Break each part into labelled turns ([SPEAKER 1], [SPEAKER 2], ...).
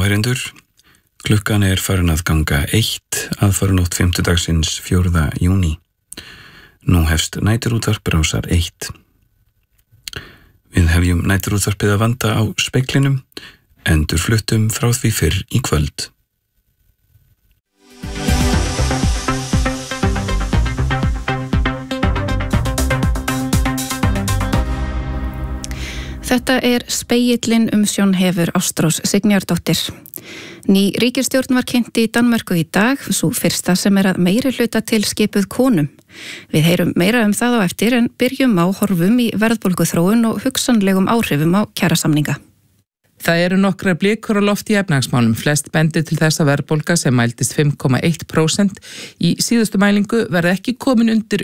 [SPEAKER 1] Áheyrendur, klukkan farin að ganga 1 aðfarnótt 5. dagsins 4. júní. Nú hefst næturútvarp Rásar 1. Við hefjum næturútvarpið að vanda á speglinum, endurfluttum frá því fyrr í kvöld.
[SPEAKER 2] Þetta Spegillinn, umsjón hefur Ástrós Signýjardóttir. Ný ríkisstjórn var kynnt í Danmörku í dag, sú fyrsta sem að meiri hluta til skipuð konum. Við heyrum meira það á eftir en byrjum á horfum í verðbólguþróun og hugsanlegum áhrifum á kjarasamninga.
[SPEAKER 3] Það eru nokkrar blikur á loft í efnahagsmálum. Flest bendir til þess að verðbólga sem mældist 5,1% í síðustu mælingu verði ekki komin undir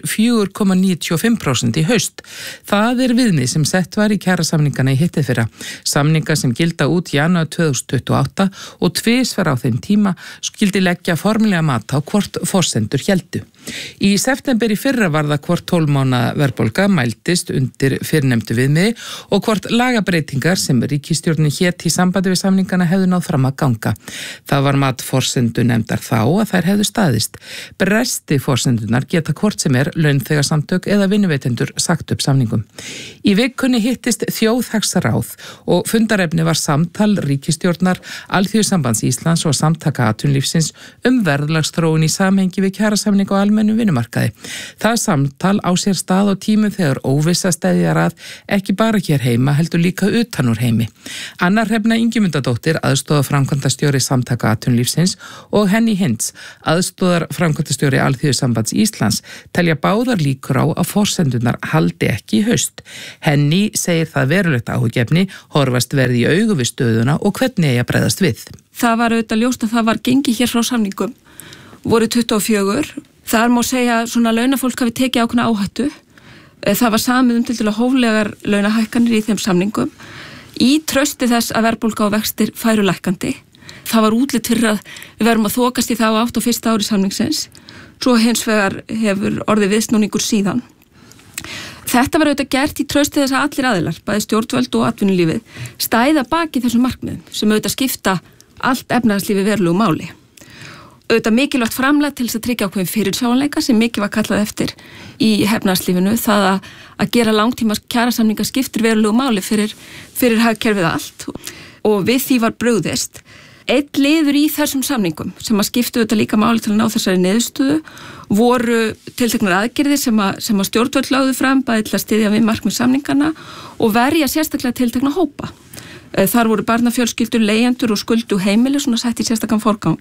[SPEAKER 3] 4,95% í haust. Það viðmið sem sett var í kjarasamningana í hittiðfyrra. Samninga sem gilda út janúar 2028 og tvisvar á þeim tíma skildi leggja formulega mat á hvort forsendur héldu. Í september í fyrra var það hvort 12 mánaða verðbólga mældist undir fyrrnefndu viðmiði og hvort lagabreitingar sem ríkisstjórnin hét í sambandi við samningana hefðu náð fram að ganga. Það var mat forsendu nefndar þá að þær hefðu staðist. Bresti forsendunar geta hvort sem launþegasamtök eða vinnuveitendur sagt upp samningum. Í vikunni hittist þjóðhagsráð og fundarefni var samtal ríkisstjórnar, Alþýðusambands Íslands og Samtaka atvinnulífsins verðlagsþróun í samhengi við kjarasamning og almennum vinnumarkaði. Það samtal á sér stað á tímum þegar óvissa steðjar að ekki bara hér heima heldur líka utan úr heimi. Anna Hrefna Ingimundardóttir, aðstoðarframkvæmdastjóri Samtaka atvinnulífsins og Henny Hinds, aðstoðarframkvæmdastjóri Alþýðusambands Íslands, telja báðar líkur á að forsendunar haldi ekki í haust. Henny segir það verulegt áhugjefni, horfast verði í augu við stöðuna og hvernig eigi að bregðast við.
[SPEAKER 4] Það var auðvitað ljóst að það var gengið hér frá samningum. Voru 24. Þar má segja svona launafólk hafi tekið ákveðna áhættu. Það var samið tiltölulega hóflegar launahækkanir í þeim samningum. Í trausti þess að verðbólga og vextir færu lækkandi. Það var útlit fyrir að við verðum að þokast í þá átt á fyrsta ári samningsins. Svo hins vegar hefur orðið viðsnúningur síðan. Þetta var auðvitað gert í trausti þess að allir aðilar, bæði stjórnvöld og atvinnulífið, stæða baki þessum markmiðum sem auðvitað skipta allt efnahagslífi verulegu máli. Auðvitað mikilvægt framlag til þess að tryggja ákveðin fyrirsjáanleika sem mikið var kallað eftir í efnahagslífinu. Það að gera langtíma kjarasamninga skiptir verulegu máli fyrir hagkerfið allt og við því var brugðist. Einn liður í þessum samningum sem að skiptu auðvitað líka máli til að ná þessari niðurstöðu voru tilteknar aðgerðir sem að stjórnvöld lögðu fram bæði til að styðja við markmið samningana og verja sérstaklega tiltekna hópa. Þar voru barnafjölskyldur, leigjendur og skuldu heimili svona sett í sérstakann forgang.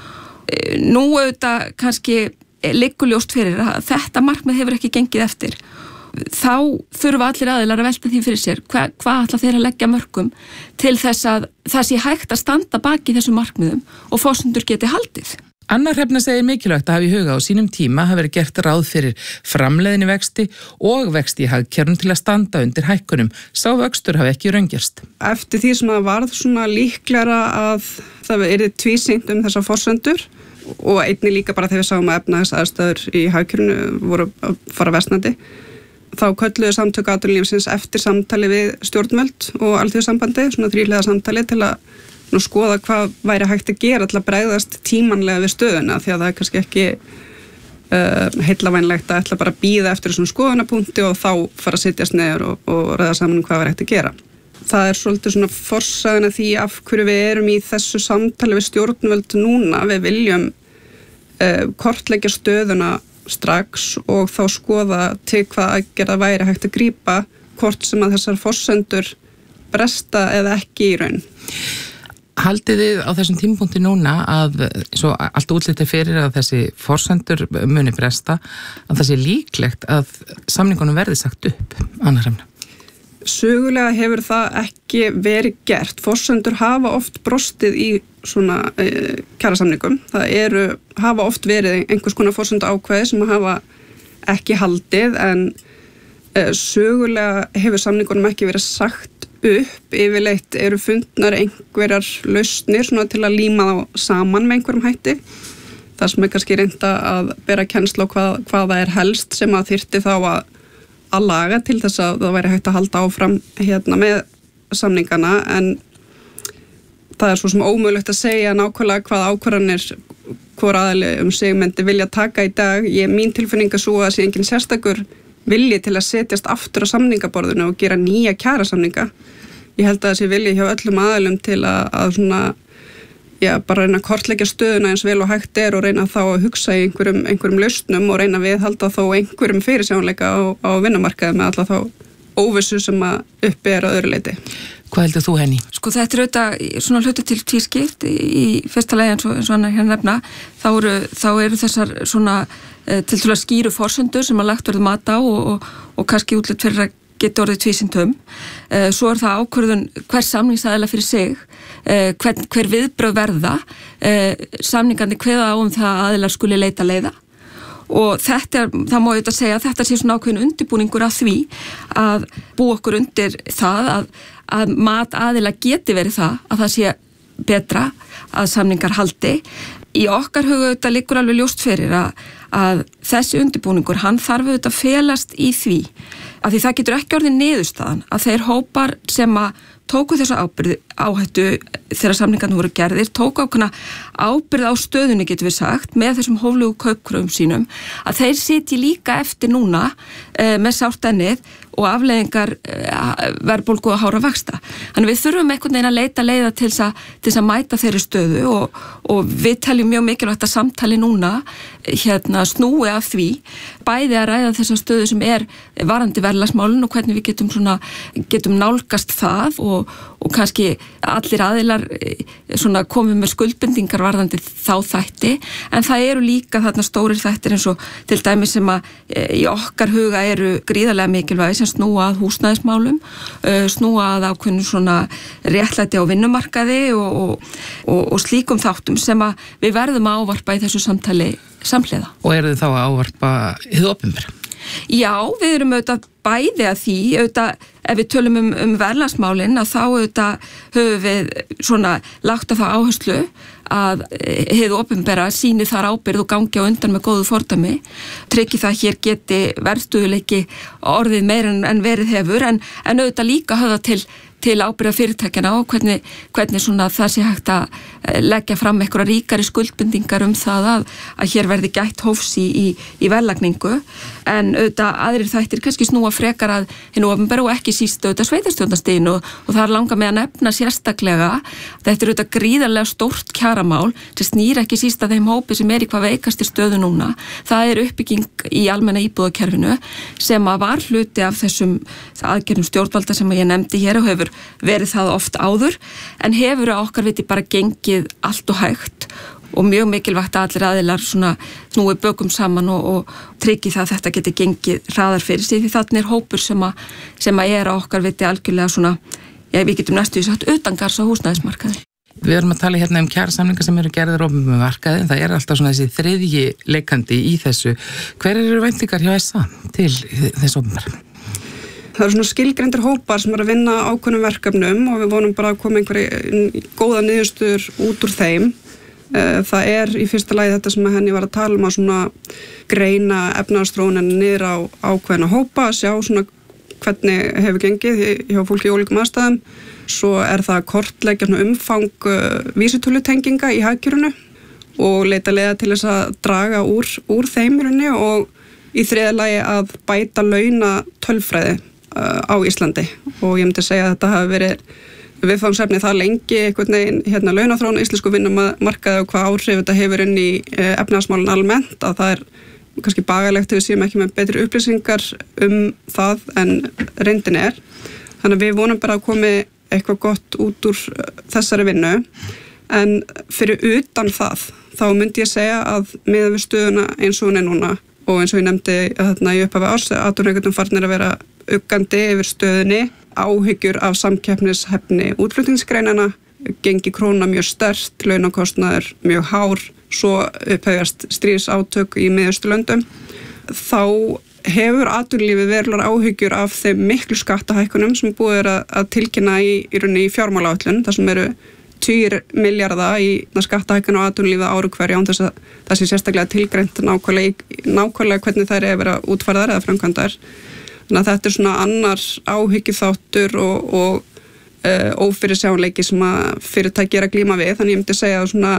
[SPEAKER 4] Nú auðvitað kannski liggur ljóst fyrir að þetta markmið hefur ekki gengið eftir. Þá þurfa allir aðilar að velta því fyrir sér hvað ætla þeir að leggja mörkum til þess að það sé hægt að standa baki þessum markmiðum og forsendur geti haldið.
[SPEAKER 3] Anna Hrefna segir mikilvægt að hafa í huga á sínum tíma hafi verið gert ráð fyrir framleiðni vexti og vexti í hagkerfum til að standa undir hækkunum. Sá vöxtur hafi ekki raungerst.
[SPEAKER 5] Eftir því sem það varð svona líklegra að það yrði tvísýnt þessar forsendur og einnig líka bara þegar við sáum að efnahagsaðstæður í hagkerfinu voru að fara versnandi. Þá kölluðu Samtök atvinnulífsins eftir samtali við stjórnvöld og Alþýðusambandi, svona þríhliða samtali til að skoða hvað væri hægt að gera til að bregðast tímanlega við stöðuna því að það kannski ekki heillavænlegt að ætla bara að bíða eftir þessum skoðanapunkti og þá fara að sitjast niður og ræða saman hvað væri hægt að gera. Það svolítið svona forsagan að því af hverju við erum í þessu samtali við stjórnvöld núna. Við viljum kortleggja stöðuna strax og þá skoða til hvað aðgerða væri hægt að grípa hvort sem að þessar forsendur bresta eða ekki í raun.
[SPEAKER 3] Haldið þið á þessum tímapunkti núna að svo allt útlitið fyrir að þessi forsendur muni bresta að það sé líklegt að samningunum verði sagt upp, Anna Hrefna?
[SPEAKER 5] Sögulega hefur það ekki verið gert. Forsendur hafa oft brostið í svona kjarasamningum. Það hafa oft verið einhvers konar forsendu ákvæði sem hafa ekki haldið en sögulega hefur samningunum ekki verið sagt upp. Yfirleitt eru fundnar einhverjar lausnir svona til að líma þá saman með einhverjum hætti. Það sem kannski reynda að bera kennslu á hvað það helst sem að þyrfti þá að laga til þess að það væri hægt að halda áfram með samningana en það er svo sem ómögulegt að segja nákvæmlega hvað ákvarðanir hvor aðili sig myndi vilja taka í dag. Mín tilfinning svo að sé engin sérstakur vilji til að setjast aftur á samningaborðinu og gera nýja kjarasamninga. Ég held að það sé vilji hjá öllum aðilum til að svona, bara reyna að kortleggja stöðuna eins vel og hægt og reyna þá að hugsa í einhverjum lausnum og reyna að viðhalda þó einhverjum fyrirsjáanleika á vinnumarkaði með alla þá óvissu sem að uppi að öðru leyti.
[SPEAKER 3] Hvað heldur þú, Henný?
[SPEAKER 4] Sko þetta auðvitað svona hluti til tvískipt í fyrsta lagi eins og hann hérna nefna, þá eru þessar svona tiltölulega skýru forsendur sem að lagt verður mat á og kannski útlit fyrir að geta orðið tvísindum. Svo það ákvörðun hver samningsaðila fyrir sig, hver viðbrögð verða, samningarnir kveða á það að aðilar skuli leita leiða. Og það má auðvitað segja að þetta sé svona ákveðin undirbúningur af því að búa okkur undir það að mat aðila geti verið það sé betra að samningar haldi. Í okkar huga auðvitað liggur alveg ljóst fyrir að þessi undirbúningur, hann þarf auðvitað felast í því að því það getur ekki orðið niðurstaðan að þeir hópar sem að tóku þessa áhættu þegar samningarnir voru gerðir, tóku ákveðna ábyrgð á stöðunni getur við sagt með þessum hóflegu kaupkröfum sínum að þeir sitji líka eftir núna með sárt ennið og afleiðingar verðbólgu og hára vaxta. Þannig við þurfum einhvern veginn að leita leiða til þess að mæta þeirri stöðu og við teljum mjög mikilvægt að samtali núna snúi af því bæði að ræða þessa stöðu sem varandi verðlagsmálin og hvernig við getum nálgast það og kannski allir aðilar komið með skuldbindingar varðandi þá þætti, en það eru líka þarna stórir þættir eins og til dæmis sem að í okkar huga eru gríðarlega mikilvægi sem snúa að húsnæðismálum, snúa að ákveðnu svona réttlæti á vinnumarkaði og slíkum þáttum sem að við verðum að ávarpa í þessu samtali samhliða.
[SPEAKER 3] Og eru þið þá að ávarpa hið opinbera?
[SPEAKER 4] Já, við erum auðvitað bæði að því, auðvitað ef við tölum verðlagsmálin að þá auðvitað höfum við svona lagt á það áherslu að hið opinbera sýni þar ábyrgð og gangi á undan með góðu fordæmi, tryggi það hér geti verðstöðuleiki orðið meir en verið hefur en auðvitað líka höfða til ábyrgða fyrirtækjana og hvernig svona það sé hægt að leggja fram einhverja ríkari skuldbindingar það að hér verði gætt hófs í verðlagningu, en auðvitað aðrir þættir kannski snúa frekar að hinu opinbera og ekki síst auðvitað sveitarstjórnarstiginu og það langar með að nefna sérstaklega, þetta auðvitað gríðarlega stórt kjaramál sem snýr ekki síst að þeim hópi sem í hvað veikasti stöðu núna, það uppbygging í almenna íbúðakerfinu sem að var hluti af þessum aðgerðum stjórnvalda sem ég nefndi hér og hefur verið það oft áður, en hefur að okkar viti bara gengið allt og hægt og mjög mikilvægt að allir aðilar snúi bökum saman og tryggi það að þetta geti gengið hraðar fyrir sig því þannig hópur sem að okkar viti algjörlega við getum næstu sagt utangars á húsnæðismarkaði.
[SPEAKER 3] Við erum að tala hérna kjarasamningar sem eru gerðir opinberum markaði, en það alltaf þessi þriðji leikandi í þessu. Hver eru væntingar hjá SA til þess opinbera?
[SPEAKER 5] Það eru svona skilgreindir hópar sem eru að vinna ákveðnum verkefnum og við vonum bara að koma einhverja góða niðurstöður út úr þeim. Það í fyrsta lagi þetta sem Henný var að tala að svona greina efnahagsþróunin niður á ákveðna hópa, sjá svona hvernig hefur gengið hjá fólki í ólíkum aðstæðum. Svo það að kortleggja umfang vísitölutenginga í hagkerfinu og leita leiða til þess að draga úr þeim og í þriðja lagi að bæta launa tölfræði á Íslandi og ég myndi segja að þetta hafi verið viðfangsefni það lengi einhvern veginn launaþróun íslensku vinnumarkaði og hvað áhrif þetta hefur inn í efnahagsmálin almennt, að það kannski bagalegt ef við séum ekki með betri upplýsingar það en reyndin þannig að við vonum bara að komi eitthvað gott út úr þessari vinnu, en fyrir utan það þá myndi ég segja að miðað við stöðuna eins og hún núna og eins og ég nefndi í upphafi árs atvinnurekendur farnir að vera uggandi yfir stöðunni, áhyggjur af samkeppnishæfni útflutningsgreinana, gengi króna mjög sterkt, launakostnaður mjög hár, svo upphefjast stríðsátök í Miðausturlöndum, þá hefur atvinnulífið verulegar áhyggjur af þeim miklu skattahækkunum sem búið að tilkynna í fjármálaáætlun, þar sem eru 10 milljarða í skattahækkun á atvinnulífið ári hverju án þess að það sé sérstaklega tilgreint nákvæmlega hvernig þær vera útfærðar eða framkvæmdar. Þannig að þetta svona annar áhyggjuþáttur og ófyrirsjáanleiki sem að fyrirtæki að glíma við, þannig ég myndi segja að svona,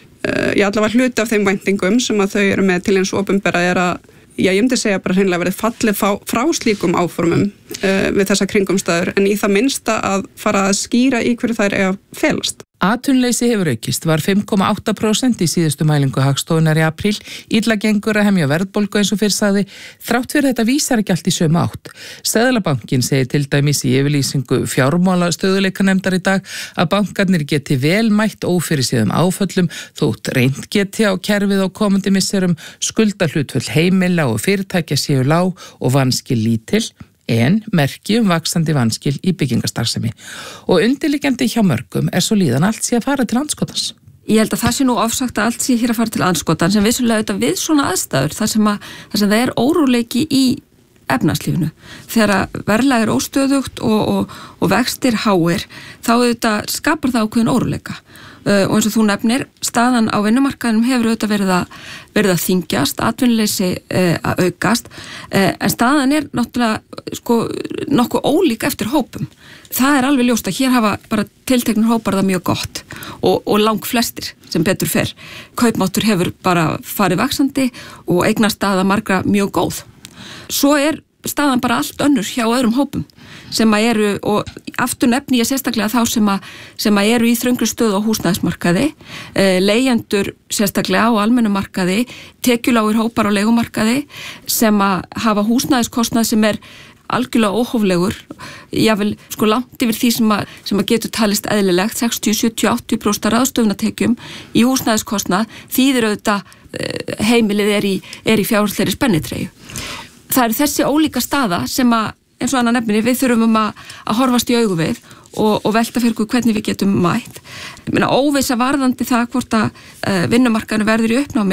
[SPEAKER 5] ég allavega hluti af þeim væntingum sem að þau eru með til eins opinbera að, ég myndi segja bara hreinlega verið fallið frá slíkum áformum við þessa kringumstæður, en í það minnsta að fara að skýra í hverju þær eiga að felast.
[SPEAKER 3] Atvinnuleysi hefur aukist, var 5,8% í síðustu mælingu Hagstofunnar í apríl, illa gengur að hemja verðbólgu eins og fyrr sagði, þrátt fyrir þetta vísar ekki allt í sömu átt. Seðlabankinn segir til dæmis í yfirlýsingu fjármálastöðugleikanefndar í dag að bankarnir geti vel mætt ófyrirséðum áföllum þótt reynt geti á kerfið á komandi misserum, skuldahlutföll heimila og fyrirtækja séu lág og vanskil lítil, en merki vaxandi vanskil í byggingastarfsemi. Og undirliggjandi hjá mörgum svo líðan allt sé að fara til andskotans.
[SPEAKER 4] Ég held að það sé nú ofsagt að allt sé hér að fara til andskotans, en vissulega auðvitað við svona aðstæður, þar sem það óróleiki í efnahagslífinu. Þegar verðlag óstöðugt og vextir háir, þá auðvitað skapar það ákveðin óróleika. Og eins og þú nefnir, staðan á vinnumarkaðinum hefur auðvitað verið að þyngjast, atvinnuleysi að aukast, en staðan náttúrulega nokkuð ólík eftir hópum. Það alveg ljóst að hér hafa bara tilteknir hópar það mjög gott og lang flestir sem betur fer. Kaupmáttur hefur bara farið vaxandi og eignastaða margra mjög góð. Svo staðan bara allt önnur hjá öðrum hópum sem eru, og aftur nefni ég sérstaklega þá sem eru í þröngri stöðu á húsnæðismarkaði, leigjendur sérstaklega á almennum markaði, tekjulágir hópar á leigumarkaði sem hafa húsnæðiskostnað sem algjörlega óhóflegur, jável langt yfir því sem getur talist eðlilegt, 60, 70, 80% ráðstöfunartekjum í húsnæðiskostnað, þýðir auðvitað heimilið í fjárhagslegri spennitreyju. Það þessi ólíka staða sem eins og annað nefnir, við þurfum að horfast í augu við og velta fyrir hvernig við getum mætt. Óvissa varðandi það hvort að vinnumarkaðinu verður í uppnámi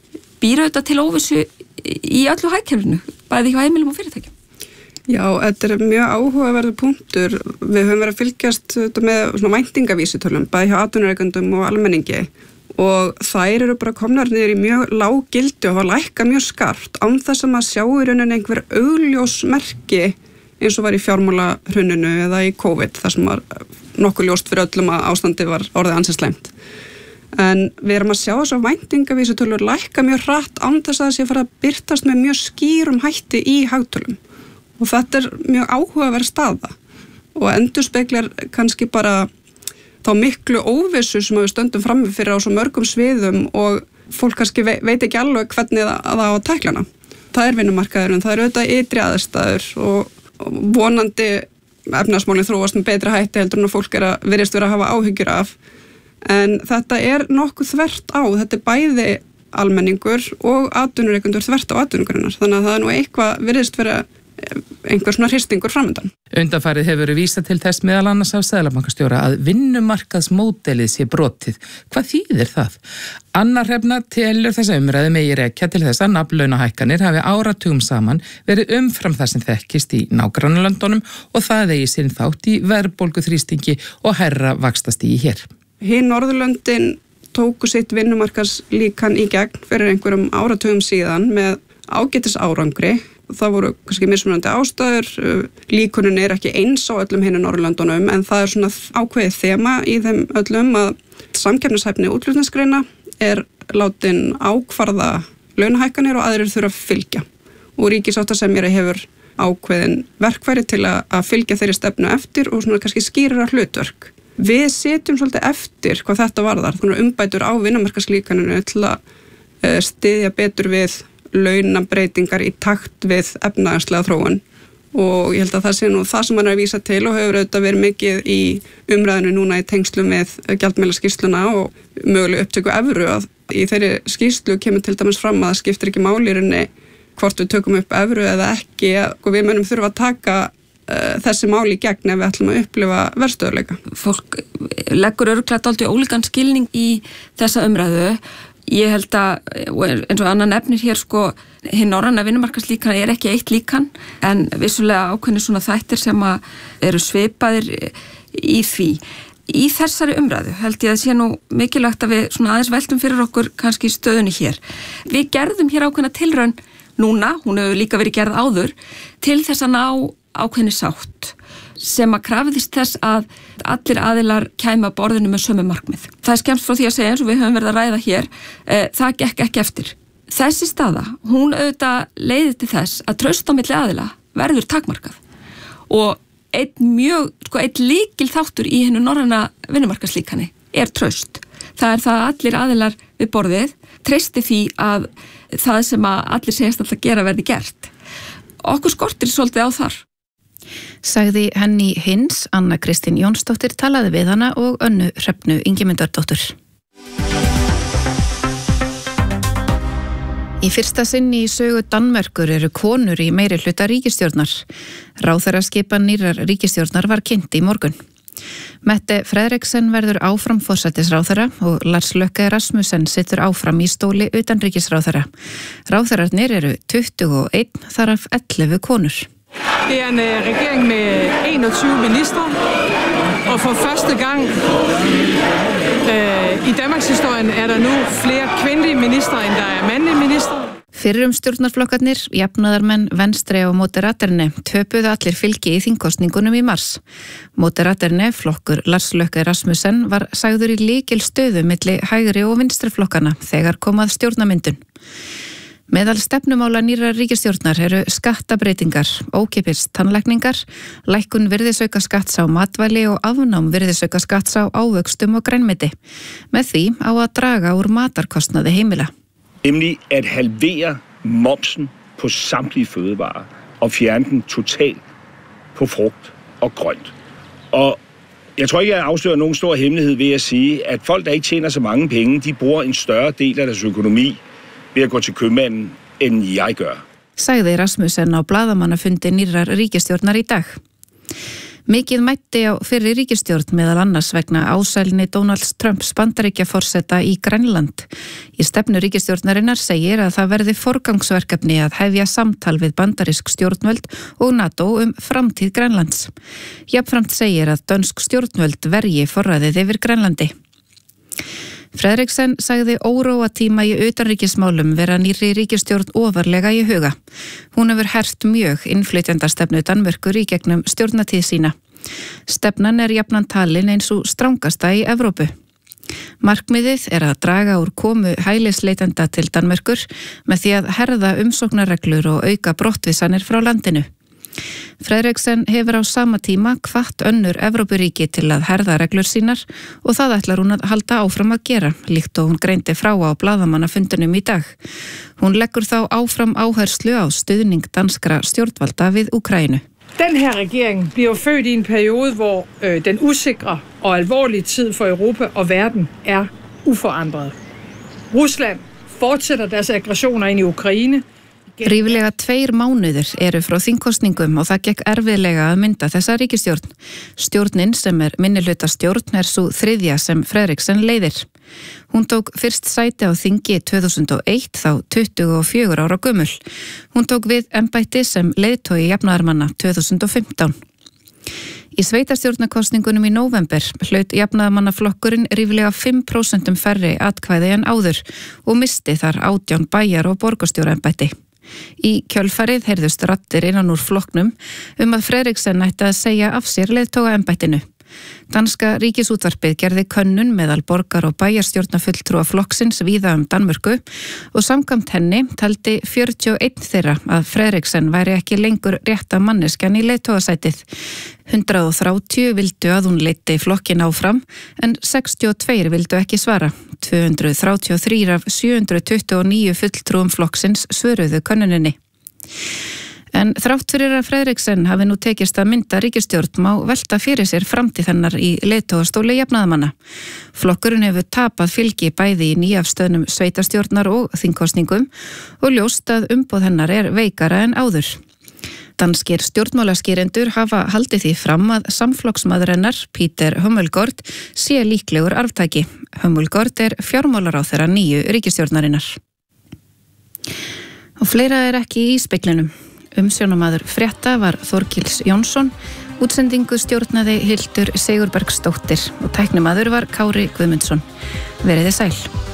[SPEAKER 4] býr auðvitað til óvissu í öllu hagkerfinu, bæði hjá heimilum og fyrirtækjum.
[SPEAKER 5] Já, þetta mjög áhugaverður punktur. Við höfum verið að fylgjast með svona væntingavísitölum, bæði hjá atvinnurekendum og almenningi, og þær eru bara komnar niður í mjög lág gildi og hafa lækkað mjög skarpt án þess að maður sjá í rauninni einhver augljós merki eins og var í fjármálahruninu eða í COVID, þar sem var nokkuð ljóst fyrir öllum að ástandi var orðið ansið slæmt. En við erum að sjá þess að væntingavísitölur lækka mjög hratt án þess að það sé fara að birtast með mjög skýrum hætti í hagtölum. Og þetta mjög áhugaverð staða og endurspeglar kannski bara þá miklu óvissu sem við stöndum frammi fyrir á svo mörgum sviðum og fólk kannski veit ekki alveg hvernig það á að tækla hana. Það vinnumarkaðurinn, það auðvitað ytri aðstæður og vonandi efnahagsmálin þróast með betri hætti heldur en að fólk virðist vera að hafa áhyggjur af. En þetta nokkuð þvert á, þetta bæði almenningur og atvinnurekendur þvert á atvinnugreinar. Þannig að það nú eitthvað virðist vera einhver svona hristingur framöndan.
[SPEAKER 3] Undanfarið hefur verið vísað til þess meðal annars af seðlabankastjóra að vinnumarkaðsmódelið sé brotið. Hvað þýðir það? Anna Hrefna telur þessa umræðu megi rekja til þess að nafnlaunahækkanir hafi áratugum saman verið umfram það sem þekkist í nágrannalöndunum og það eigi sinn þátt í verðbólguþrýstingi og hærra vaxtastigi hér.
[SPEAKER 5] Hin Norðurlöndin tóku sitt vinnumarkaðslíkan í gegn fyrir einhverjum áratugum síðan með ágætis árangri. Það voru kannski mismunandi ástæður, líkunin ekki eins á öllum hinum Norðurlöndunum, en það svona ákveðið þema í þeim öllum að samkeppnishæfni útflutningsgreina látin ákvarða launahækkanir og aðrir þurfa að fylgja. Og ríkissáttasemjari hefur ákveðin verkfæri til að fylgja þeirri stefnu eftir og svona kannski skýrara hlutverk. Við setjum svolítið eftir hvað þetta varðar, umbætur á vinnumarkaðslíkaninu til að styðja betur við launabreitingar í takt við efnahagslega þróun og ég held að það sé nú það sem hann að vísa til og hefur auðvitað verið mikið í umræðinu núna í tengslum með gjaldmiðlaskýrsluna og möguleg upptöku evru að í þeirri skýrslu kemur til dæmis fram að það skiptir ekki máli í rauninni hvort við tökum upp evru eða ekki og við munum þurfa að taka þessi máli í gegn ef við ætlum að upplifa verðstöðuleika.
[SPEAKER 4] Fólk leggur örugglega dálítið ólíkan skilning í þessa umræðu. Ég held að, eins og Anna nefnir hér, hinn norræna vinnumarkaðslíkan ekki eitt líkan, en vissulega ákveðnir svona þættir sem eru svipaðir í því. Í þessari umræðu held ég að sé nú mikilvægt að við svona aðeins veltum fyrir okkur kannski stöðunni hér. Við gerðum hér ákveðna tilraun núna, hún hefur líka verið gerð áður, til þess að ná ákveðni sátt sem að krafðist þess að allir aðilar kæmi að borðinu með sömu markmið. Það skemmst frá því að segja eins og við höfum verið að ræða hér, það gekk ekki eftir. Þessi staða, hún auðvitað leiði til þess að traust á milli aðila verður takmarkað og einn lykil þáttur í hennu norræna vinnumarkaðslíkani traust. Það það að allir aðilar við borðið treysti því að það sem að allir segjast alltaf gera verði gert. Okkur skortir svolítið á þar.
[SPEAKER 2] Sagði Henný Hins, Anna Kristín Jónsdóttir talaði við hana og Önnu Hrefnu Ingimundardóttur. Í fyrsta sinn í sögu Danmerkur eru konur í meirihluta ríkisstjórnar. Ráðherraskipan nýrrar ríkisstjórnar var kynnt í morgun. Mette Frederiksen verður áfram forsætisráðherra og Lars Løkke Rasmussen situr áfram í stóli utanríkisráðherra. Ráðherrarnir eru 21, þar af 11 konur.
[SPEAKER 6] Det en regering med 21 ministre, og for første gang i Danmarks historien der nu flere kvindelige ministre end der mandlige ministre.
[SPEAKER 2] Fyrrum stjórnarflokkarnir, jafnaðarmenn, Venstre og Moderaterni töpuðu allir fylgi í þingkosningunum í mars. Moderaterni, flokkur Lars Løkke Rasmussen, var sagður í lykil stöðu milli hægri og vinstri flokkana þegar kom að stjórnarmyndun. Meðal stefnumála nýrrar ríkisstjórnar eru skattabreitingar, ókeypis tannlækningar, lækkun virðisaukaskatts á matvæli og afnám virðisaukaskatts á ávöxtum og grænmeti, með því á að draga úr matarkostnaði heimila.
[SPEAKER 7] Nemlig at halvere momsen på samtlige fødevarer og fjerne den totalt på frugt og grønt. Og jeg tror ikke, jeg afslører nogen stor hemmelighed ved at sige, at folk, der ikke tjener så mange penge, de bruger en større del af deres økonomi ved at gå til købmanden, end jeg gør.
[SPEAKER 2] Sagði Rasmussen á blaðamannafundi nýrrar ríkisstjórnar í dag. Mikið mætti á fyrri ríkisstjórn meðal annars vegna ásælni Donalds Trumps Bandaríkjaforseta í Grænland. Í stefnu ríkisstjórnarinnar segir að það verði forgangsverkefni að hefja samtal við bandarísk stjórnvöld og NATO framtíð Grænlands. Jafnframt segir að dönsk stjórnvöld verji forræðið yfir Grænlandi. Frederiksen sagði óróatíma í utanríkismálum vera nýrri ríkisstjórn ofarlega í huga. Hún hefur hert mjög innflytjendastefnu Danmerkur í gegnum stjórnatíð sína. Stefnan jafnan talin eins og strangasta í Evrópu. Markmiðið að draga úr komu hælisleitenda til Danmerkur með því að herða umsóknarreglur og auka brottvísanir frá landinu. Frederiksen hefur á sama tíma hvatt önnur Evrópuríki til að herða reglur sínar og það ætlar hún að halda áfram að gera, líkt og hún greindi frá á blaðamannafundinum í dag. Hún leggur þá áfram áherslu á stuðning danskra stjórnvalda við Úkraínu.
[SPEAKER 6] Den her regering bliver født i en periode, hvor den usikre og alvorlige tid for Europa og verden uforandret. Rusland fortsætter deres aggressioner ind i Ukraine.
[SPEAKER 2] Ríflega 2 mánuðir eru frá þingkosningum og það gekk erfiðlega að mynda þessa ríkisstjórn. Stjórnin sem minnihlutastjórn sú þriðja sem Frederiksen leiðir. Hún tók fyrst sæti á þingi 2001, þá 24 ára gömul. Hún tók við embætti sem leiðtogi jafnaðarmanna 2015. Í sveitarstjórnarkosningunum í nóvember hlaut jafnaðarmannaflokkurinn ríflega 5% færri atkvæði en áður og misti þar 18 bæjar- og borgarstjóraembætti. Í kjölfarið heyrðust raddir innan úr flokknum að Frederiksen ætti að segja af sér leiðtogaembættinu. Danska ríkisútvarpið gerði könnun meðal borgar- og bæjarstjórnarfulltrúa flokksins víða Danmörku og samkvæmt henni taldi 41 þeirra að Frederiksen væri ekki lengur rétta manneskjan í leiðtogasætið. 130 vildu að hún leiddi flokkin áfram en 62 vildu ekki svara. 233 af 729 fulltrúum flokksins svöruðu könnuninni. En þrátt fyrir að Frederiksen hafi nú tekist að mynda ríkisstjórn má velta fyrir sér framtíð hennar í leiðtogastóli jafnaðarmanna. Flokkurinn hefur tapað fylgi bæði í nýafstöðnum sveitarstjórnar og þingkosningum og ljóst að umboð hennar veikara en áður. Danskir stjórnmálaskýrendur hafa haldið því fram að samflokksmaður hennar, Peter Hummelgaard, sé líklegur arftaki. Hummelgaard fjármálaráðherra nýju ríkisstjórnarinnar. Og fleira ekki í speglinum. Umsjónamaður frétta var Þorkils Jónsson, útsendingu stjórnaði Hildur Sigurbergsdóttir og tæknimaður var Kári Guðmundsson. Veriði sæl.